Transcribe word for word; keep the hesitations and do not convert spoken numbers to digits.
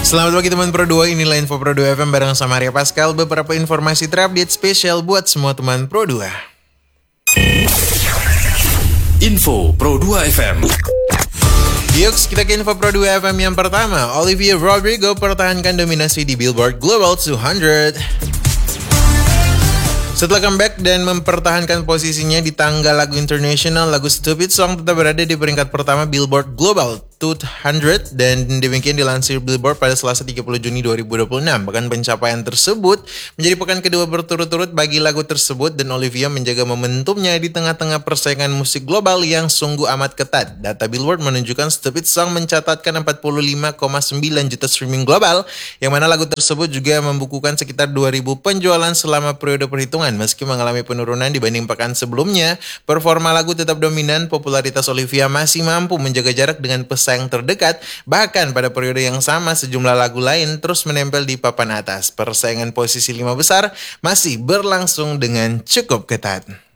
Selamat pagi teman Pro dua, inilah Info Pro dua F M bareng sama Arya Pascal. Beberapa informasi terupdate spesial buat semua teman Pro dua. Info Pro dua F M. Yuk kita ke Info Pro dua F M yang pertama. Olivia Rodrigo pertahankan dominasi di Billboard Global dua ratus. Setelah comeback dan mempertahankan posisinya di tangga lagu internasional, lagu Stupid Song tetap berada di peringkat pertama Billboard Global dua ratus dan demikian dilansir Billboard pada Selasa tiga puluh Juni dua ribu dua puluh enam. Bahkan pencapaian tersebut menjadi pekan kedua berturut-turut bagi lagu tersebut dan Olivia menjaga momentumnya di tengah-tengah persaingan musik global yang sungguh amat ketat. Data Billboard menunjukkan Stupid Song mencatatkan empat puluh lima koma sembilan juta streaming global, yang mana lagu tersebut juga membukukan sekitar dua ribu penjualan selama periode perhitungan. Meski mengalami penurunan dibanding pekan sebelumnya, performa lagu tetap dominan. Popularitas Olivia masih mampu menjaga jarak dengan pesaing terdekat. Bahkan pada periode yang sama, sejumlah lagu lain terus menempel di papan atas. Persaingan posisi lima besar masih berlangsung dengan cukup ketat.